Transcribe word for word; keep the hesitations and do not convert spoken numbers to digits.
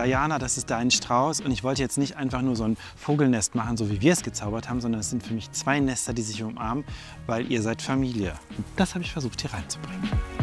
Diana, das ist dein Strauß. Und ich wollte jetzt nicht einfach nur so ein Vogelnest machen, so wie wir es gezaubert haben, sondern es sind für mich zwei Nester, die sich umarmen, weil ihr seid Familie. Und das habe ich versucht hier reinzubringen.